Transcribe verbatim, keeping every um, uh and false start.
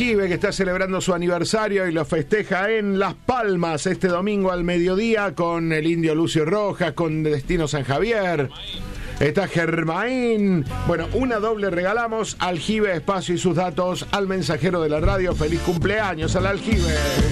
Aljibe, que está celebrando su aniversario y lo festeja en Las Palmas este domingo al mediodía con el Indio Lucio Rojas, con Destino San Javier. Está Germain. Bueno, una doble regalamos. Aljibe, espacio y sus datos al mensajero de la radio. Feliz cumpleaños al Aljibe.